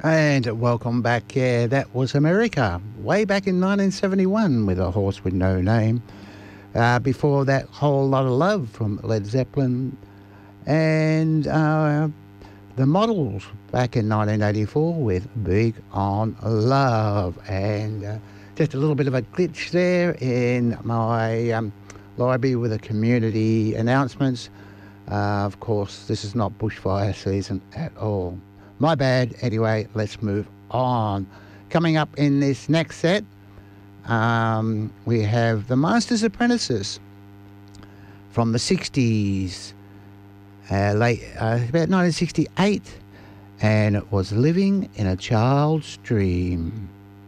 And welcome back. Yeah, that was America, way back in 1971 with A Horse with No Name. Before that, Whole Lot of Love from Led Zeppelin. And The Models back in 1984 with Big on Love. And just a little bit of a glitch there in my library with the community announcements. Of course, this is not bushfire season at all. My bad. Anyway, let's move on. Coming up in this next set, we have The Master's Apprentices from the 60s, about 1968, and it was Living in a Child's Dream.